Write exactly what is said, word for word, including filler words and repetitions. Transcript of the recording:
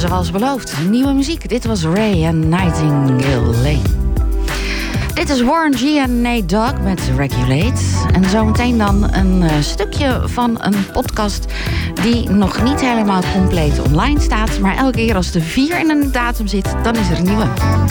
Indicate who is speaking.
Speaker 1: zoals beloofd, nieuwe muziek. Dit was Ray en Nightingale Lane. Dit is Warren G en Nate Dogg met Regulate. En zometeen dan een uh, stukje van een podcast die nog niet helemaal compleet online staat. Maar elke keer als de vier in een datum zit, dan is er een nieuwe.